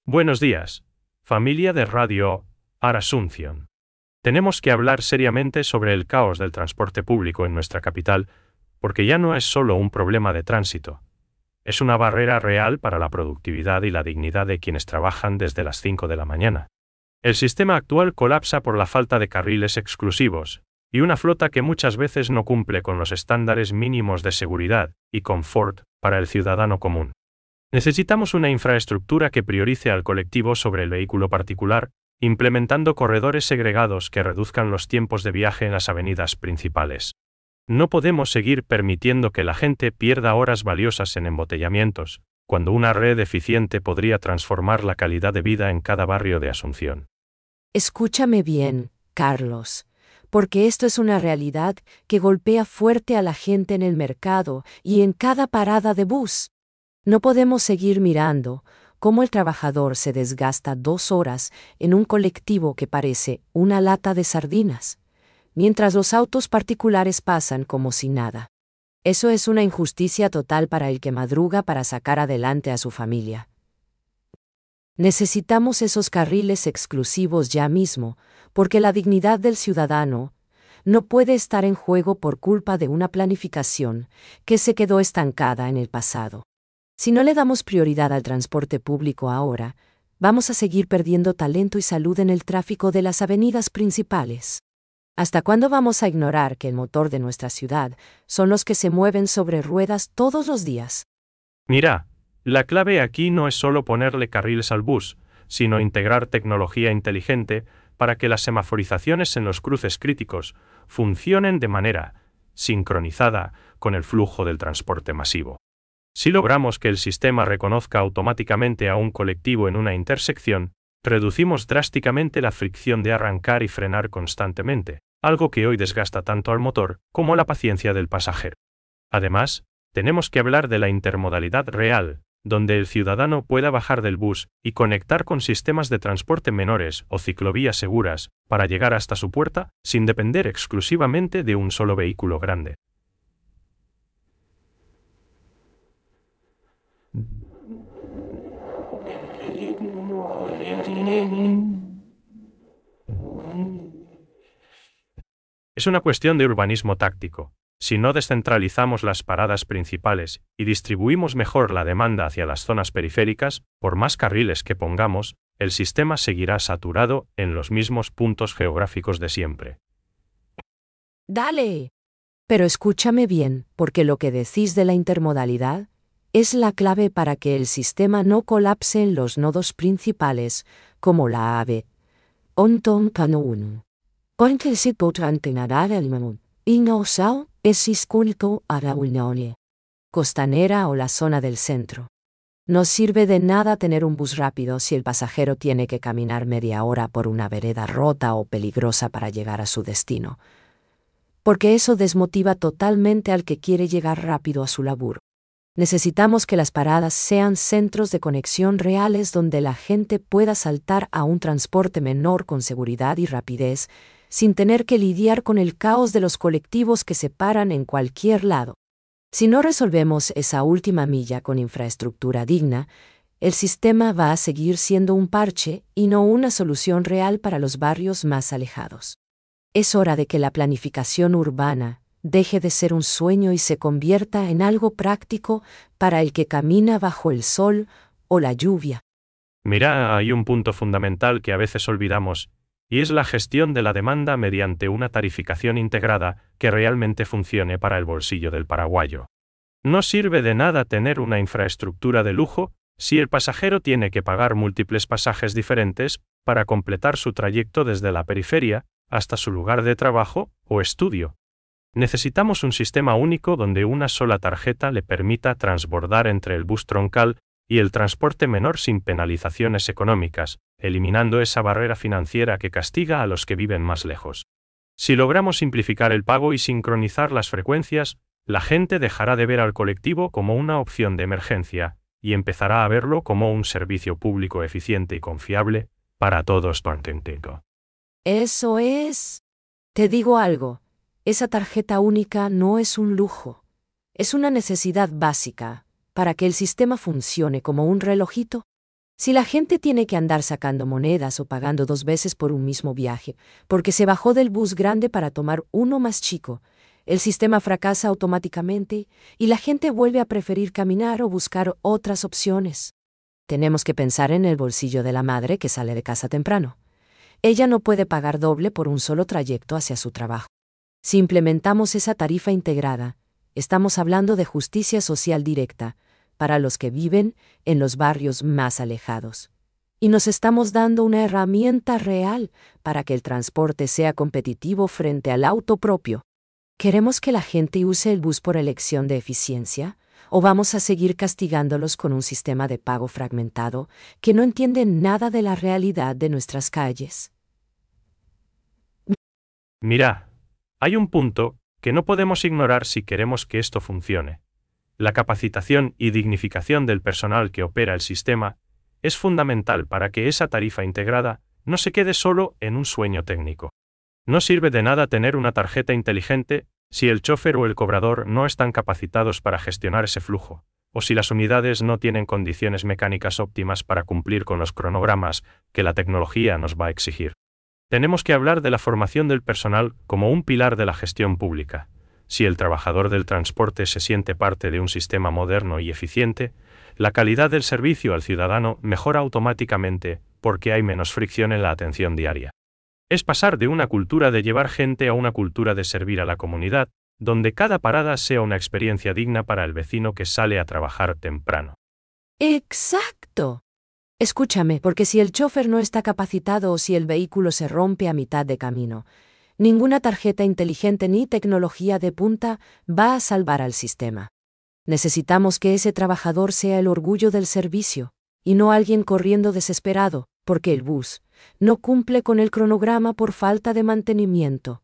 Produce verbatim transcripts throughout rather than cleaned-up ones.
Buenos días, familia de Radio Asunción. Tenemos que hablar seriamente sobre el caos del transporte público en nuestra capital, porque ya no es solo un problema de tránsito. Es una barrera real para la productividad y la dignidad de quienes trabajan desde las cinco de la mañana. El sistema actual colapsa por la falta de carriles exclusivos, y una flota que muchas veces no cumple con los estándares mínimos de seguridad y confort para el ciudadano común. Necesitamos una infraestructura que priorice al colectivo sobre el vehículo particular, implementando corredores segregados que reduzcan los tiempos de viaje en las avenidas principales. No podemos seguir permitiendo que la gente pierda horas valiosas en embotellamientos, cuando una red eficiente podría transformar la calidad de vida en cada barrio de Asunción. Escúchame bien, Carlos, porque esto es una realidad que golpea fuerte a la gente en el mercado y en cada parada de bus. No podemos seguir mirando cómo el trabajador se desgasta dos horas en un colectivo que parece una lata de sardinas, mientras los autos particulares pasan como si nada. Eso es una injusticia total para el que madruga para sacar adelante a su familia. Necesitamos esos carriles exclusivos ya mismo, porque la dignidad del ciudadano no puede estar en juego por culpa de una planificación que se quedó estancada en el pasado. Si no le damos prioridad al transporte público ahora, vamos a seguir perdiendo talento y salud en el tráfico de las avenidas principales. ¿Hasta cuándo vamos a ignorar que el motor de nuestra ciudad son los que se mueven sobre ruedas todos los días? Mira, la clave aquí no es solo ponerle carriles al bus, sino integrar tecnología inteligente para que las semaforizaciones en los cruces críticos funcionen de manera sincronizada con el flujo del transporte masivo. Si logramos que el sistema reconozca automáticamente a un colectivo en una intersección, reducimos drásticamente la fricción de arrancar y frenar constantemente, algo que hoy desgasta tanto al motor como la paciencia del pasajero. Además, tenemos que hablar de la intermodalidad real, donde el ciudadano pueda bajar del bus y conectar con sistemas de transporte menores o ciclovías seguras para llegar hasta su puerta sin depender exclusivamente de un solo vehículo grande. Es una cuestión de urbanismo táctico. Si no descentralizamos las paradas principales y distribuimos mejor la demanda hacia las zonas periféricas, por más carriles que pongamos, el sistema seguirá saturado en los mismos puntos geográficos de siempre. Dale. Pero escúchame bien, porque lo que decís de la intermodalidad es la clave para que el sistema no colapse en los nodos principales, como la AVE. Onton Canoun. Porque si potran tener el menú. Y no sao, es isculto a la unión costanera o la zona del centro. No sirve de nada tener un bus rápido si el pasajero tiene que caminar media hora por una vereda rota o peligrosa para llegar a su destino. Porque eso desmotiva totalmente al que quiere llegar rápido a su laburo. Necesitamos que las paradas sean centros de conexión reales donde la gente pueda saltar a un transporte menor con seguridad y rapidez, sin tener que lidiar con el caos de los colectivos que se paran en cualquier lado. Si no resolvemos esa última milla con infraestructura digna, el sistema va a seguir siendo un parche y no una solución real para los barrios más alejados. Es hora de que la planificación urbana deje de ser un sueño y se convierta en algo práctico para el que camina bajo el sol o la lluvia. Mira, hay un punto fundamental que a veces olvidamos, y es la gestión de la demanda mediante una tarificación integrada que realmente funcione para el bolsillo del paraguayo. No sirve de nada tener una infraestructura de lujo si el pasajero tiene que pagar múltiples pasajes diferentes para completar su trayecto desde la periferia hasta su lugar de trabajo o estudio. Necesitamos un sistema único donde una sola tarjeta le permita transbordar entre el bus troncal y el transporte menor sin penalizaciones económicas, eliminando esa barrera financiera que castiga a los que viven más lejos. Si logramos simplificar el pago y sincronizar las frecuencias, la gente dejará de ver al colectivo como una opción de emergencia y empezará a verlo como un servicio público eficiente y confiable para todos. Eso es. Te digo algo. Esa tarjeta única no es un lujo. Es una necesidad básica para que el sistema funcione como un relojito. Si la gente tiene que andar sacando monedas o pagando dos veces por un mismo viaje, porque se bajó del bus grande para tomar uno más chico, el sistema fracasa automáticamente y la gente vuelve a preferir caminar o buscar otras opciones. Tenemos que pensar en el bolsillo de la madre que sale de casa temprano. Ella no puede pagar doble por un solo trayecto hacia su trabajo. Si implementamos esa tarifa integrada, estamos hablando de justicia social directa para los que viven en los barrios más alejados. Y nos estamos dando una herramienta real para que el transporte sea competitivo frente al auto propio. ¿Queremos que la gente use el bus por elección de eficiencia? ¿O vamos a seguir castigándolos con un sistema de pago fragmentado que no entiende nada de la realidad de nuestras calles? Mira, hay un punto que no podemos ignorar si queremos que esto funcione. La capacitación y dignificación del personal que opera el sistema es fundamental para que esa tarifa integrada no se quede solo en un sueño técnico. No sirve de nada tener una tarjeta inteligente si el chofer o el cobrador no están capacitados para gestionar ese flujo, o si las unidades no tienen condiciones mecánicas óptimas para cumplir con los cronogramas que la tecnología nos va a exigir. Tenemos que hablar de la formación del personal como un pilar de la gestión pública. Si el trabajador del transporte se siente parte de un sistema moderno y eficiente, la calidad del servicio al ciudadano mejora automáticamente porque hay menos fricción en la atención diaria. Es pasar de una cultura de llevar gente a una cultura de servir a la comunidad, donde cada parada sea una experiencia digna para el vecino que sale a trabajar temprano. ¡Exacto! Escúchame, porque si el chofer no está capacitado o si el vehículo se rompe a mitad de camino, ninguna tarjeta inteligente ni tecnología de punta va a salvar al sistema. Necesitamos que ese trabajador sea el orgullo del servicio, y no alguien corriendo desesperado, porque el bus no cumple con el cronograma por falta de mantenimiento.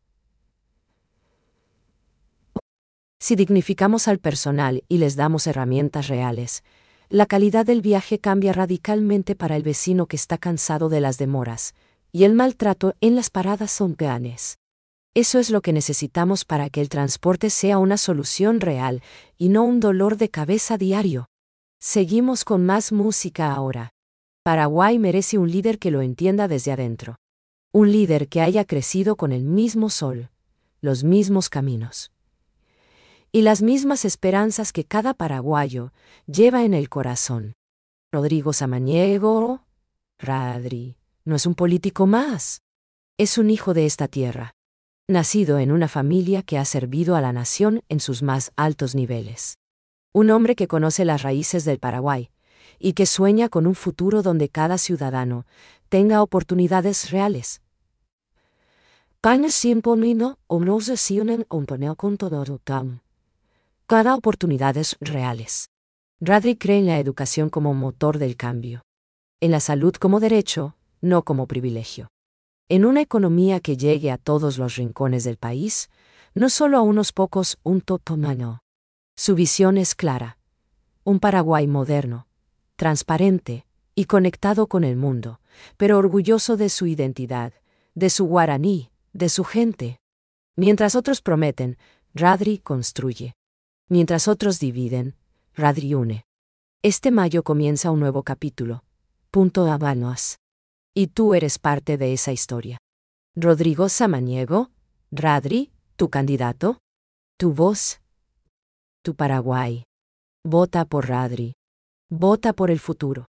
Si dignificamos al personal y les damos herramientas reales, la calidad del viaje cambia radicalmente para el vecino que está cansado de las demoras y el maltrato en las paradas son peanes. Eso es lo que necesitamos para que el transporte sea una solución real y no un dolor de cabeza diario. Seguimos con más música ahora. Paraguay merece un líder que lo entienda desde adentro. Un líder que haya crecido con el mismo sol, los mismos caminos y las mismas esperanzas que cada paraguayo lleva en el corazón. Rodrigo Samaniego, Radri, no es un político más. Es un hijo de esta tierra, nacido en una familia que ha servido a la nación en sus más altos niveles. Un hombre que conoce las raíces del Paraguay y que sueña con un futuro donde cada ciudadano tenga oportunidades reales. Cada oportunidades reales. Radri cree en la educación como motor del cambio. En la salud como derecho, no como privilegio. En una economía que llegue a todos los rincones del país, no solo a unos pocos, un totomano. Su visión es clara. Un Paraguay moderno, transparente y conectado con el mundo, pero orgulloso de su identidad, de su guaraní, de su gente. Mientras otros prometen, Radri construye. Mientras otros dividen, Radri une. Este mayo comienza un nuevo capítulo. Punto Habanos. Y tú eres parte de esa historia. Rodrigo Samaniego, Radri, tu candidato, tu voz, tu Paraguay. Vota por Radri. Vota por el futuro.